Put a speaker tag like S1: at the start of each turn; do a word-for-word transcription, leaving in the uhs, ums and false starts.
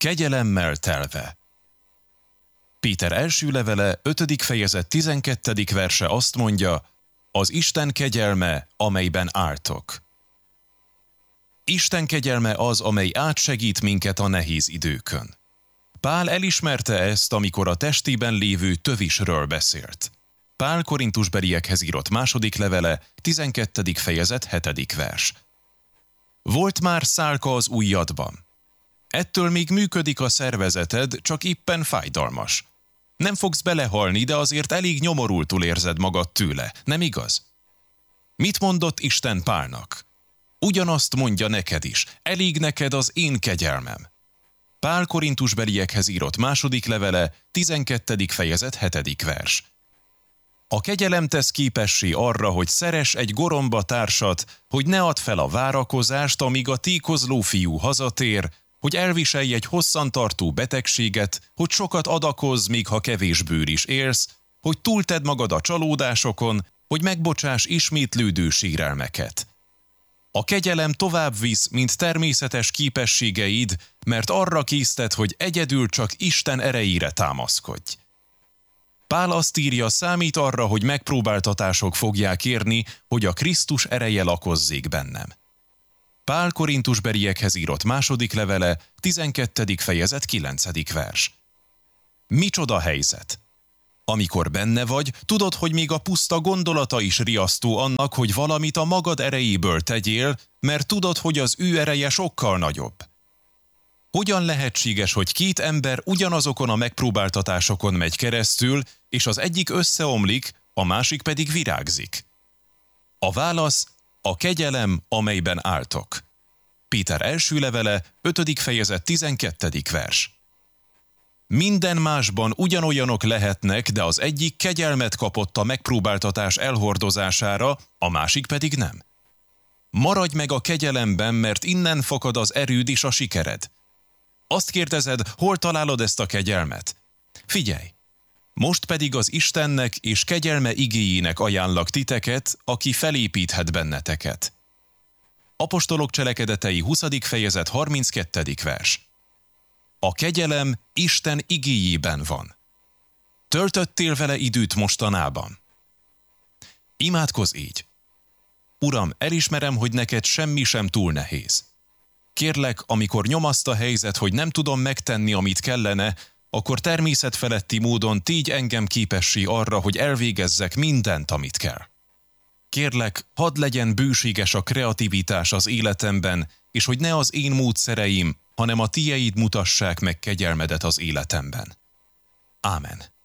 S1: Kegyelemmel telve. Péter első levele, ötödik fejezet tizenkettedik verse azt mondja, az Isten kegyelme, amelyben álltok. Isten kegyelme az, amely átsegít minket a nehéz időkön. Pál elismerte ezt, amikor a testében lévő tövisről beszélt. Pál Korintusbeliekhez írott második levele, tizenkettedik fejezet, hetedik vers. Volt már szálka az ujjadban. Ettől még működik a szervezeted, csak éppen fájdalmas. Nem fogsz belehalni, de azért elég nyomorultul érzed magad tőle, nem igaz? Mit mondott Isten Pálnak? Ugyanazt mondja neked is, elég neked az én kegyelmem. Pál Korintusbeliekhez írott második levele, tizenkettedik fejezet, hetedik vers. A kegyelem tesz képessé arra, hogy szeress egy goromba társat, hogy ne add fel a várakozást, amíg a tékozló fiú hazatér, hogy elviselj egy hosszantartó betegséget, hogy sokat adakozz, még ha kevés bőr is élsz, hogy túltedd magad a csalódásokon, hogy megbocsáss ismétlődő sérelmeket. A kegyelem tovább visz, mint természetes képességeid, mert arra késztet, hogy egyedül csak Isten erejére támaszkodj. Pál azt írja, számít arra, hogy megpróbáltatások fogják érni, hogy a Krisztus ereje lakozzék bennem. Pál Korintusbeliekhez írott második levele, tizenkettedik fejezet, kilencedik vers. Micsoda helyzet! Amikor benne vagy, tudod, hogy még a puszta gondolata is riasztó annak, hogy valamit a magad erejéből tegyél, mert tudod, hogy az ő ereje sokkal nagyobb. Hogyan lehetséges, hogy két ember ugyanazokon a megpróbáltatásokon megy keresztül, és az egyik összeomlik, a másik pedig virágzik? A válasz a kegyelem, amelyben álltok. Péter első levele, ötödik fejezet, tizenkettedik vers. Minden másban ugyanolyanok lehetnek, de az egyik kegyelmet kapott a megpróbáltatás elhordozására, a másik pedig nem. Maradj meg a kegyelemben, mert innen fakad az erőd és a sikered. Azt kérdezed, hol találod ezt a kegyelmet? Figyelj! Most pedig az Istennek és kegyelme igéjének ajánlak titeket, aki felépíthet benneteket. Apostolok cselekedetei huszadik fejezet, harminckettedik vers. A kegyelem Isten igéjében van. Töltöttél vele időt mostanában? Imádkozz így. Uram, elismerem, hogy neked semmi sem túl nehéz. Kérlek, amikor nyomaszt a helyzet, hogy nem tudom megtenni, amit kellene, akkor természetfeletti módon tégy engem képessé arra, hogy elvégezzek mindent, amit kell. Kérlek, hadd legyen bőséges a kreativitás az életemben, és hogy ne az én módszereim, hanem a tieid mutassák meg kegyelmedet az életemben. Ámen.